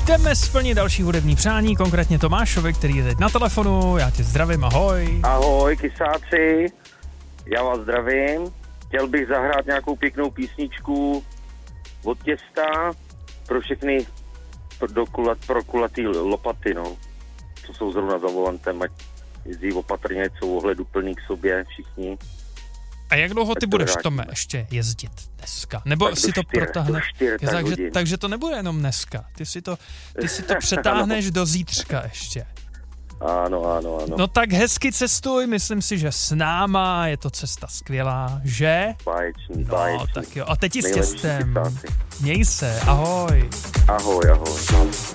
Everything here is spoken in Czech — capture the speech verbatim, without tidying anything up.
jdeme splnit další hudební přání, konkrétně Tomášovi, který je teď na telefonu. Já tě zdravím, ahoj. Ahoj, kysáci, já vás zdravím. Chtěl bych zahrát nějakou pěknou písničku od Těsta pro všechny pro, kulat, pro kulatý lopaty, no. Co jsou zrovna za volantem, ať jezdí opatrně, ať jsou ohleduplný k sobě všichni. A jak dlouho ty Tak to budeš, vrátíme. Tome, ještě jezdit dneska? Nebo Tak do si to čtyř, protáhne? do čtyř, tak takže, hodin. takže to nebude jenom dneska. Ty si to, ty si to přetáhneš do zítřka ještě. Ano, ano, ano. No tak hezky cestuj, myslím si, že s náma je to cesta skvělá, že? Báječný, No, báječný. tak jo. A teď i s Nejlepší Těstem. kysáci. Měj se, ahoj. Ahoj, ahoj.